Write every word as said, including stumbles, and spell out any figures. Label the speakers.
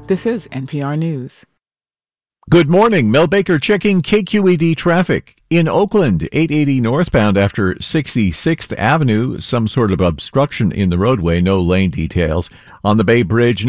Speaker 1: This is N P R News.
Speaker 2: Good morning. Mel Baker checking K Q E D traffic. In Oakland, eight eighty northbound after sixty-sixth Avenue, some sort of obstruction in the roadway, no lane details. On the Bay Bridge,